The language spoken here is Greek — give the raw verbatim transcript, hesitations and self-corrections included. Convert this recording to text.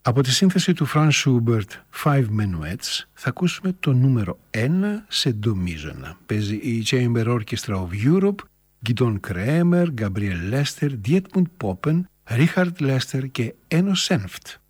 Από τη σύνθεση του Franz Schubert Five Menuets θα ακούσουμε το νούμερο ένα σε ντο μείζωνα. Παίζει η Chamber Orchestra of Europe, Gidon Kremer, Gabriel Lester, Dietmund Poppen, Richard Lester και Enno Senft.